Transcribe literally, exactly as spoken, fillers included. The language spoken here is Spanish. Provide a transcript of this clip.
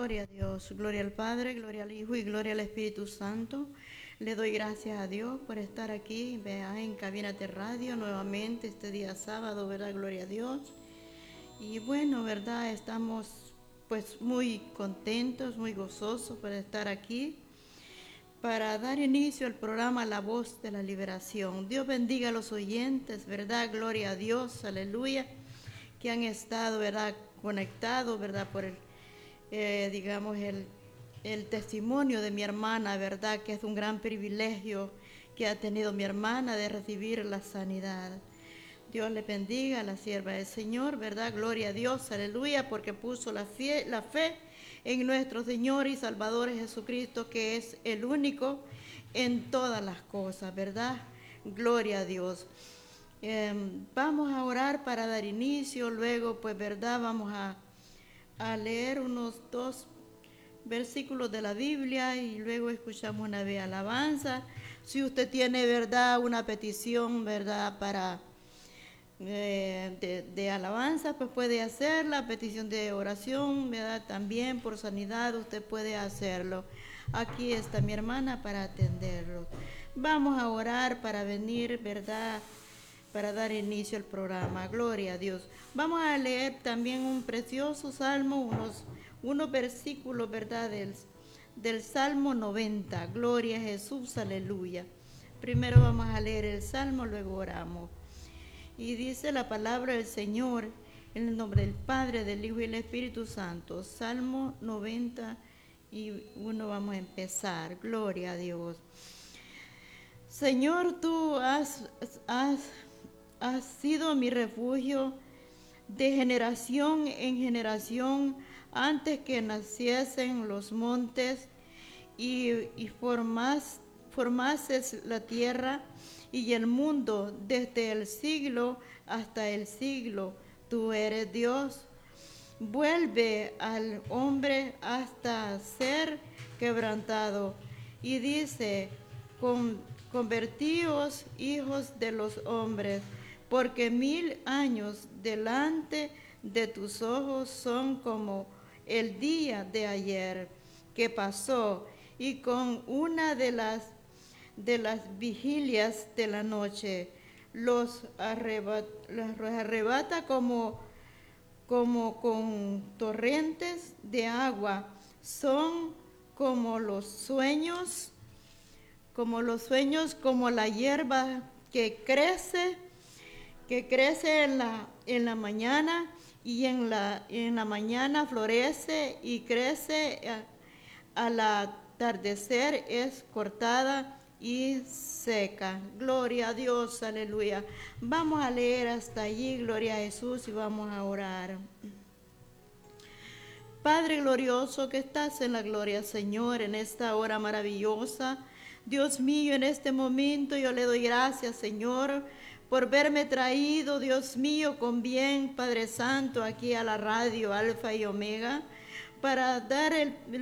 Gloria a Dios, gloria al Padre, gloria al Hijo y gloria al Espíritu Santo. Le doy gracias a Dios por estar aquí, vea, en Cabina de Radio nuevamente este día sábado, ¿verdad? Gloria a Dios. Y bueno, ¿verdad? Estamos pues muy contentos, muy gozosos por estar aquí para dar inicio al programa La Voz de la Liberación. Dios bendiga a los oyentes, ¿verdad? Gloria a Dios, aleluya, que han estado, ¿verdad? Conectados, ¿verdad? Por el, eh, digamos, el, el testimonio de mi hermana, ¿verdad? Que es un gran privilegio que ha tenido mi hermana de recibir la sanidad. Dios le bendiga a la sierva del Señor, ¿verdad? Gloria a Dios, aleluya, porque puso la fe, la fe en nuestro Señor y Salvador Jesucristo, que es el único en todas las cosas, ¿verdad? Gloria a Dios. Eh, vamos a orar para dar inicio, luego, pues, ¿verdad? Vamos a, a leer unos dos versículos de la Biblia y luego escuchamos una vez alabanza. Si usted tiene, ¿verdad? Una petición, ¿verdad? Para... Eh, de, de alabanza, pues puede hacerla, petición de oración, ¿verdad? También por sanidad usted puede hacerlo. Aquí está mi hermana para atenderlo. Vamos a orar para venir, ¿verdad? Para dar inicio al programa. Gloria a Dios. Vamos a leer también un precioso salmo, unos, unos versículos, ¿verdad? Del, del Salmo noventa. Gloria a Jesús, aleluya. Primero vamos a leer el salmo, luego oramos. Y dice la palabra del Señor en el nombre del Padre, del Hijo y del Espíritu Santo. Salmo noventa y uno vamos a empezar. Gloria a Dios. Señor, tú has, has, has sido mi refugio de generación en generación antes que naciesen los montes y, y formas, formases la tierra y el mundo desde el siglo hasta el siglo. Tú eres Dios. Vuelve al hombre hasta ser quebrantado. Y dice, Con, convertíos hijos de los hombres, porque mil años delante de tus ojos son como el día de ayer que pasó, y con una de las de las vigilias de la noche, los arrebata, los arrebata como, como con torrentes de agua, son como los sueños, como los sueños, como la hierba que crece, que crece en la, en la mañana, y en la, en la mañana florece y crece, a, al atardecer es cortada y seca. Gloria a Dios, aleluya. Vamos a leer hasta allí, gloria a Jesús, y vamos a orar. Padre glorioso que estás en la gloria, Señor, en esta hora maravillosa, Dios mío, en este momento yo le doy gracias, Señor, por verme traído, Dios mío, con bien, Padre Santo, aquí a la radio Alfa y Omega, para dar el